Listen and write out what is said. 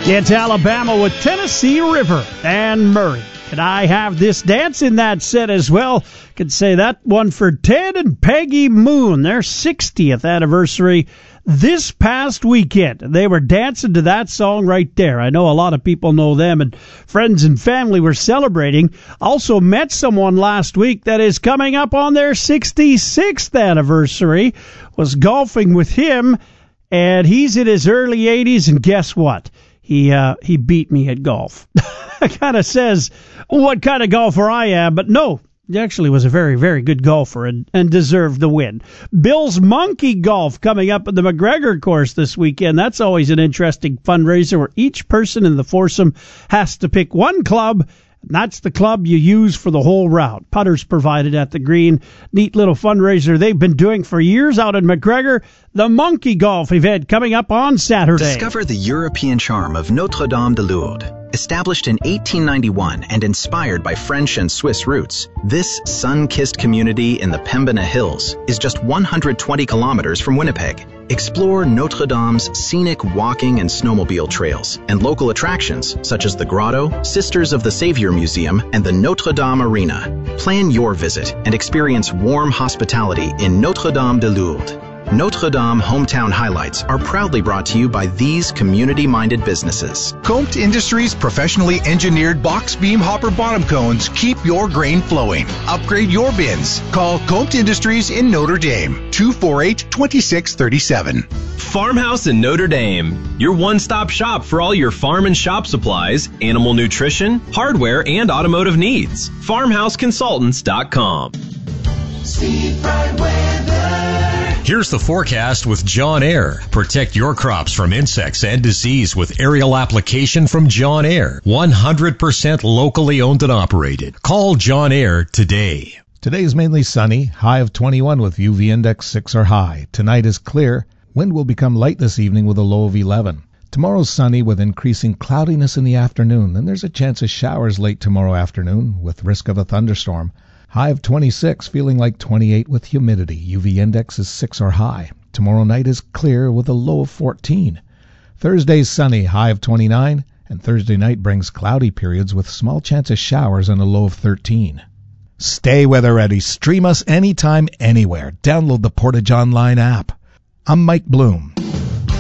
It's Alabama with Tennessee River and Murray. Can I have this dance in that set as well? Could say that one for Ted and Peggy Moon, their 60th anniversary this past weekend. They were dancing to that song right there. I know a lot of people know them, and friends and family were celebrating. Also met someone last week that is coming up on their 66th anniversary. Was golfing with him, and he's in his early 80s, and guess what? He beat me at golf. Kind of says what kind of golfer I am, but no, he actually was a very, very good golfer and deserved the win. Bill's Monkey Golf coming up at the McGregor course this weekend. That's always an interesting fundraiser where each person in the foursome has to pick one club. That's the club you use for the whole route. Putters provided at the green. Neat little fundraiser they've been doing for years out in McGregor. The Monkey Golf event coming up on Saturday. Discover the European charm of Notre Dame de Lourdes. Established in 1891 and inspired by French and Swiss roots, this sun-kissed community in the Pembina Hills is just 120 kilometers from Winnipeg. Explore Notre Dame's scenic walking and snowmobile trails and local attractions such as the Grotto, Sisters of the Savior Museum, and the Notre Dame Arena. Plan your visit and experience warm hospitality in Notre Dame de Lourdes. Notre Dame Hometown Highlights are proudly brought to you by these community-minded businesses. Comte Industries' professionally engineered box beam hopper bottom cones keep your grain flowing. Upgrade your bins. Call Comte Industries in Notre Dame, 248-2637. Farmhouse in Notre Dame, your one-stop shop for all your farm and shop supplies, animal nutrition, hardware, and automotive needs. FarmhouseConsultants.com. Steve Bright Weather. Here's the forecast with John Air. Protect your crops from insects and disease with aerial application from John Air. 100% locally owned and operated. Call John Air today. Today is mainly sunny, high of 21 with UV index 6 or high. Tonight is clear. Wind will become light this evening with a low of 11. Tomorrow's sunny with increasing cloudiness in the afternoon. Then there's a chance of showers late tomorrow afternoon with risk of a thunderstorm. High of 26, feeling like 28 with humidity. UV index is 6 or high. Tomorrow night is clear with a low of 14. Thursday's sunny, high of 29, and Thursday night brings cloudy periods with small chance of showers and a low of 13. Stay weather ready. Stream us anytime, anywhere. Download the Portage Online app. I'm Mike Bloom.